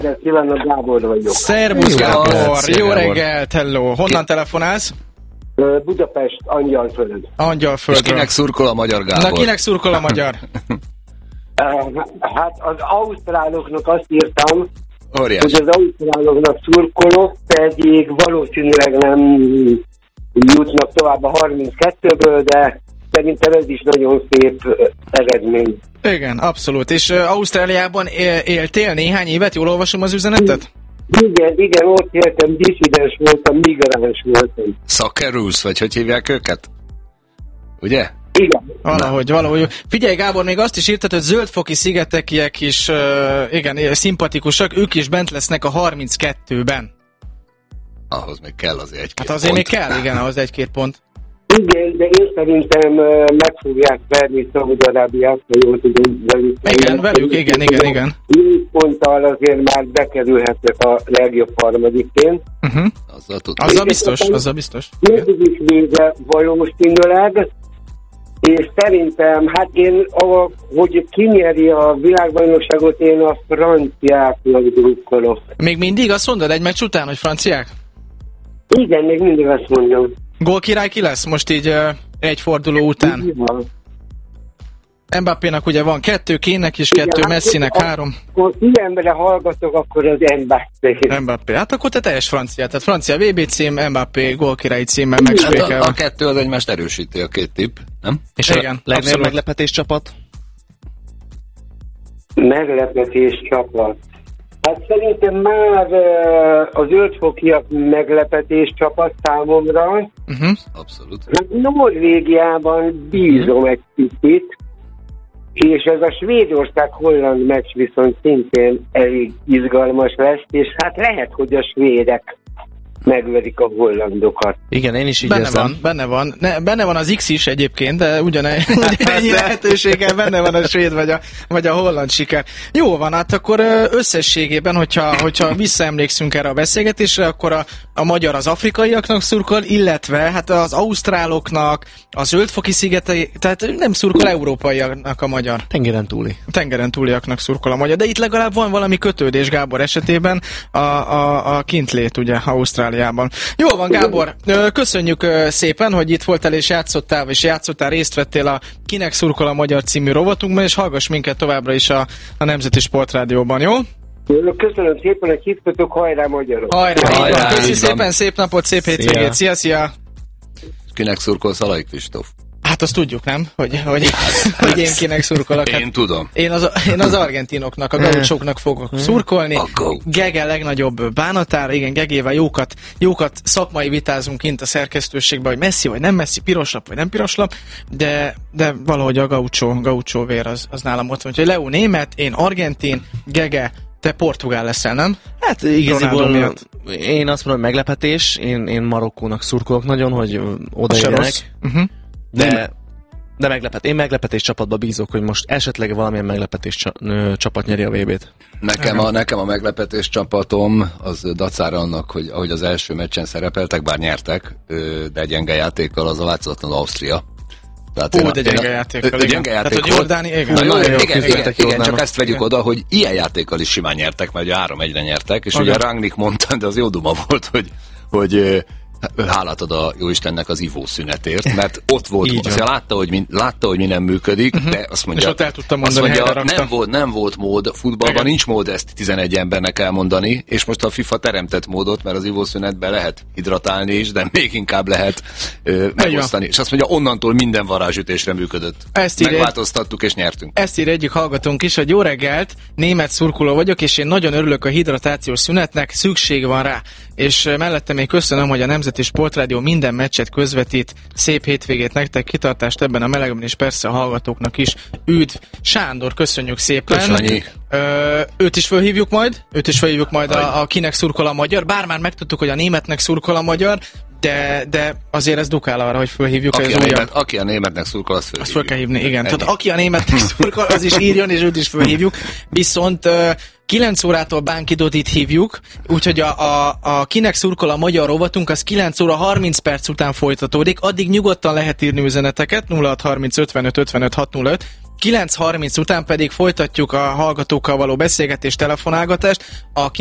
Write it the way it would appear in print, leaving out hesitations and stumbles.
Kívánok, Gábor vagyok. Szervusz Gábor, jó reggelt, hello. Honnan telefonálsz? Budapest, Angyalföld. Angyalföldről. És kinek szurkol a magyar Gábor? Na, kinek szurkol a magyar? Hát az ausztráloknak azt írtam, Óriás. hogy az ausztráloknak szurkolok, pedig valószínűleg nem jutnak tovább a 32-ből, de szerintem ez is nagyon szép eredmény. Igen, abszolút. És Ausztráliában éltél néhány évet? Jól olvasom az üzenetet? Igen, ott éltem, disszidens voltam, migráns voltam. Socceroos, vagy hogy hívják őket? Ugye? Igen. Valahogy. Figyelj Gábor, még azt is írtad, hogy zöldfoki szigetekiek is igen, szimpatikusak, ők is bent lesznek a 32-ben. Ahhoz még kell azért egy-két Hát azért pont. még kell, igen, ahhoz egy-két pont. Igen, de én szerintem meg fogják verni Szaúd-Arábiát, ha jól tudom. Igen, velük, igen. 4 ponttal azért már bekerülhetnek a legjobb harmadikén. Azzal biztos. Nézzük vége valószínűleg, és szerintem, hát én, hogy kinyeri a világbajnokságot, én a franciáknak drukkolok. Még mindig azt mondod egy meccs után, hogy franciák? Igen, még mindig azt mondom. Gólkirály ki lesz most így egy forduló után? Mbappénak ugye van 2, Kénnek is 2, Messinek 3. Ha ilyenre hallgatok, akkor az Mbappé. Hát akkor te teljes francia. Tehát francia VB cím, Mbappé gólkirályi címmel megspékelve. A kettő az egymást erősíti, a két tipp, nem? És igen, a legnagyobb meglepetés csapat? Meglepetés csapat. Hát szerintem már a zöldfokiak meglepetés csapat számomra. Abszolút. Hát Norvégiában bízom egy picit, és ez a Svédország-Holland meccs viszont szintén elég izgalmas lesz, és hát lehet, hogy a svédek megverik a hollandokat. Igen, én is így érzem. Benne van az X is egyébként, de ugyanennyi lehetőséggel benne van a svéd vagy a holland siker. Jó van, hát akkor összességében, hogyha visszaemlékszünk erre a beszélgetésre, akkor a magyar az afrikaiaknak szurkol, illetve hát az ausztráloknak, a zöldfoki szigetei, tehát nem szurkol európaiaknak a magyar. Tengeren túliaknak szurkol a magyar, de itt legalább van valami kötődés Gábor esetében a kintlét ugye Ausztráliában. Jó van, Gábor, köszönjük szépen, hogy itt voltál és játszottál, részt vettél a Kinek szurkol a magyar című rovatunkban, és hallgass minket továbbra is a Nemzeti Sportrádióban, jó? Köszönöm szépen, hogy hívtatok, hajrá magyarok! Hajrá! Köszi szépen, szép napot, szép hétvégét, szia! Kinek szurkol Szalai Kristóf? Hát azt tudjuk, nem? Hogy én kinek szurkolok. Én tudom. Én az argentinoknak, a gauchóknak fogok szurkolni. Gege legnagyobb bánatára, igen, Gegével jókat szakmai vitázunk kint a szerkesztőségben, hogy messzi vagy nem messzi, piroslap vagy nem piroslap, de valahogy a gauchó vér az nálam ott van. Úgyhogy Leo német, én argentin, Gege, te portugál leszel, nem? Hát igaziból én azt mondom, hogy meglepetés, én Marokkónak szurkolok nagyon, hogy odaérjenek. De én meglepetés csapatba bízok, hogy most esetleg valamilyen meglepetés csapat nyeri a VB-t. Nekem a meglepetés csapatom az dacára annak, hogy ahogy az első meccsen szerepeltek, bár nyertek, de gyenge játékkal, az a látszatlan Ausztria. De gyenge játékkal, igen. Tehát, hogy Jordáni, igen, csak ezt vegyük oda, hogy ilyen játékkal is simán nyertek, mert ugye 3-1-re nyertek, és ugye Rangnick mondta, de az jó duma volt, hogy hálát ad a Jóistennek az ivószünetért, mert ott volt, látta, hogy mi nem működik, de azt mondja, és ott el tudtam mondani, nem volt mód, futballban nincs mód ezt 11 embernek elmondani, és most a FIFA teremtett módot, mert az ivószünetben lehet hidratálni is, de még inkább lehet megosztani. És azt mondja, onnantól minden varázsütésre működött. Megváltoztattuk és nyertünk. Ezt ír egyik hallgatónk is, hogy jó reggelt, német szurkoló vagyok, és én nagyon örülök a hidratációs szünetnek, szükség van rá. És mellette még köszönöm, hogy a Nemzeti Sportrádió minden meccset közvetít. Szép hétvégét nektek, kitartást ebben a melegben, és persze a hallgatóknak is. Üdv! Sándor, köszönjük szépen! Köszönjük! Őt is fölhívjuk majd a Kinek szurkol a magyar, bár már megtudtuk, hogy a németnek szurkol a magyar, de azért ez dukál arra, hogy fölhívjuk. Aki a németnek szurkol, azt fölhívjuk. Azt föl kell hívni, igen. Tehát aki a németnek szurkol, az is írjon, és őt is fölhívjuk. Viszont 9 órától Bánki Dodit hívjuk, úgyhogy a Kinek szurkol a magyar rovatunk, az 9 óra 30 perc után folytatódik. Addig nyugodtan lehet írni üzeneteket, 0630 55 55 605, 9:30 után pedig folytatjuk a hallgatókkal való beszélgetést, telefonálgatást. A